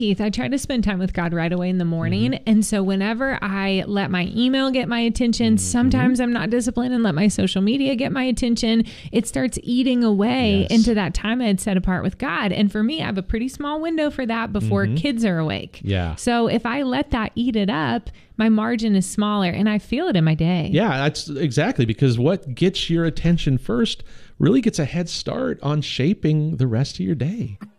Keith, I try to spend time with God right away in the morning. And so whenever I let my email get my attention, sometimes I'm not disciplined and let my social media get my attention. It starts eating away into that time I had set apart with God. And for me, I have a pretty small window for that before kids are awake. Yeah. So if I let that eat it up, my margin is smaller and I feel it in my day. Yeah, that's exactly, because what gets your attention first really gets a head start on shaping the rest of your day.